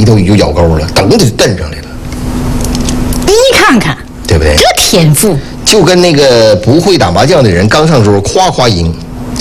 一头鱼就咬钩了，噔就蹬上来了。 你看看， 对不对？ 这天赋就跟那个不会打麻将的人刚上桌夸夸赢，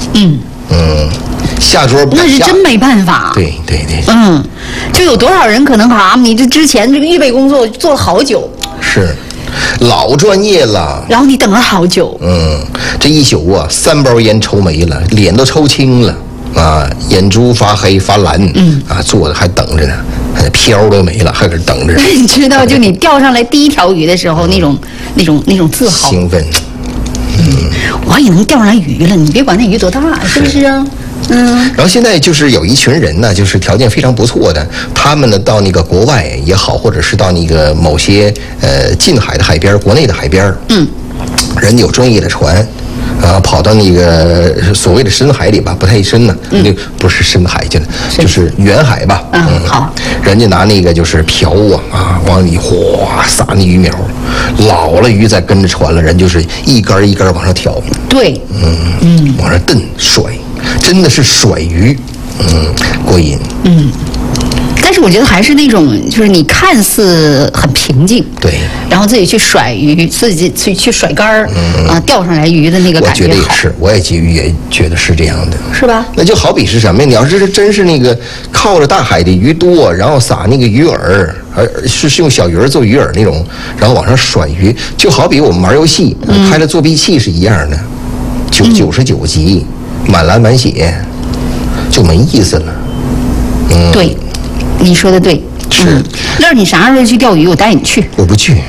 下桌不那是下真没办法。 对对对， 就有多少人可能你这之前这个预备工作做了好久， 是老专业了。 然后你等了好久， 这一宿啊，3包烟抽没了，脸都抽青了啊，眼珠发黑发蓝，坐着还等着呢，漂都没了，还搁这等着。 你知道，就你钓上来第一条鱼的时候，那种自豪， 兴奋。 我也能钓上来鱼了，你别管那鱼多大，是不是啊？ 然后现在就是有一群人呢，就是条件非常不错的，他们呢到那个国外也好，或者是到那个某些近海的海边、国内的海边，人家有专业的船。跑到那个所谓的深海里吧，不太深呢，那不是深海去了，就是远海吧。 好， 人家拿那个就是瓢往里哗撒那鱼苗，老了鱼再跟着船了，人就是一根一根往上挑。 对， 往上蹬甩，真的是甩鱼，过瘾。 但是我觉得还是那种，就是你看似很平静， 对， 然后自己去甩鱼，自己去甩竿儿，钓上来鱼的那个感觉好。 我觉得也是，我也觉得是这样的， 是吧？ 那就好比是什么呀？你要是真是那个靠着大海的鱼多，然后撒那个鱼饵，是用小鱼儿做鱼饵那种，然后往上甩鱼，就好比我们玩游戏开了作弊器是一样的，99级，满篮满血，就没意思了。 对。你说的对， 是。 乐儿，你啥时候去钓鱼？我带你去。 我不去。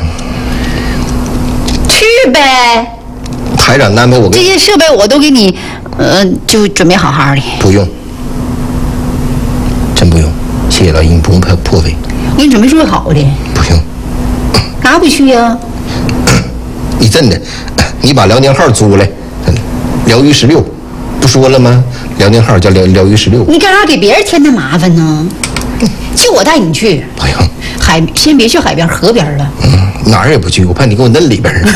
去呗。 台长安排我这些设备我都给你，就准备好好的。 不用，真不用，谢谢老姨，你不用破费。 我给你准备最好的。 不用。 干啥不去呀？ 你真的，你把辽宁号租来，辽鱼16，不说了吗？辽宁号叫辽鱼16。 你干啥给别人添那麻烦呢？就我带你去。 不用。 先别去海边，河边了。 哪儿也不去，我怕你给我弄里边儿。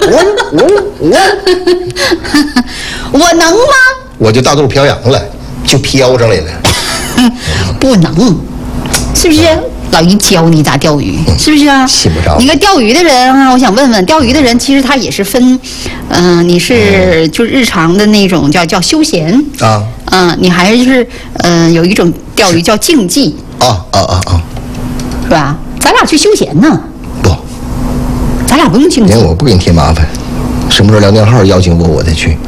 我能吗？ 我就大肚飘扬了，就飘上来了。 不能，是不是？老姨教你咋钓鱼，是不是啊？ 信不着。 你看钓鱼的人啊，我想问问，钓鱼的人其实他也是分，你是就日常的那种叫休闲啊，你还是有一种钓鱼叫竞技是吧？咱俩去休闲呢？ 不， 咱俩不用竞技。 我不给你添麻烦，什么时候辽宁号邀请我再去。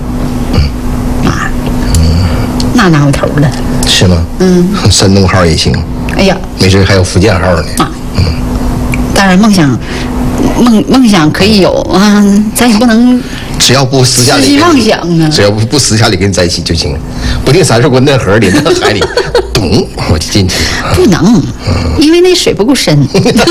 那哪有头了？ 是吗？山东号也行。 哎呀， 没事，还有福建号呢。 当然梦想可以有啊，咱也不能只要不私下里妄想啊， 只要不私下里跟你在一起就行，不定30滚那河里那海里，咚我就进去。 不能，因为那水不够深。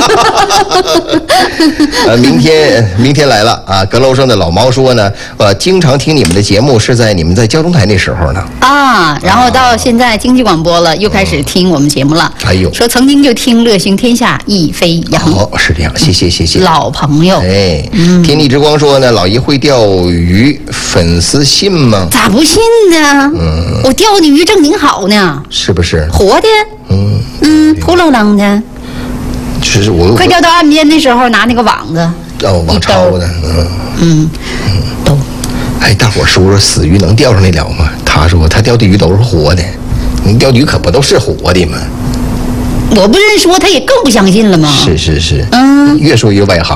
明天来了啊！阁楼上的老毛说呢，经常听你们的节目是在你们在交通台那时候呢。 然后到现在经济广播了，又开始听我们节目了。 哎呦， 说曾经就听乐行天下一飞扬。 是这样，谢谢。 老朋友。 天地之光说呢，老姨会钓鱼，粉丝信吗？ 咋不信呢？我钓的鱼正经好呢。 是不是？ 活的。扑棱棱的。 就是我快钓到岸边的时候，拿那个网子。 网抄的。 都。 哎，大伙说死鱼能钓上来了吗？他说他钓的鱼都是活的，你钓的鱼可不都是活的吗？ 我不认说，他也更不相信了吗？ 是。越说越外行。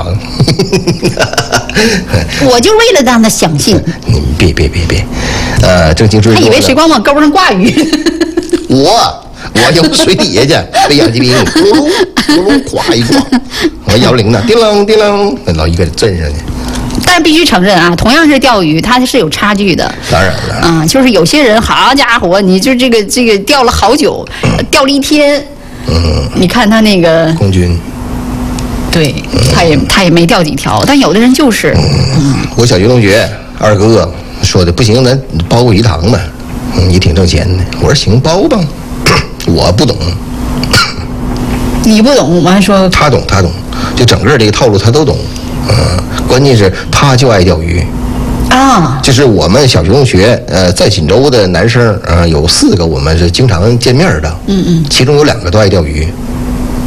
我就为了让他相信。 你别，正经追。 他以为谁光往钩上挂鱼。 我游水底下去，被养鸡兵，咕噜，咵一挂，我摇铃呢，叮啷叮啷，老一个震上去。 但是必须承认啊，同样是钓鱼，它是有差距的。 当然了。 就是有些人，好家伙，你就这个钓了好久，钓了一天。你看他那个空军。 对，他也没钓几条，但有的人就是。 我小学同学二哥说的不行，咱包个鱼塘吧，也挺挣钱的。我说行，包吧。我不懂。 你不懂，我还说他懂，就整个这个套路他都懂。关键是他就爱钓鱼。就是我们小学同学，在锦州的男生有4个，我们是经常见面的。其中有2个都爱钓鱼。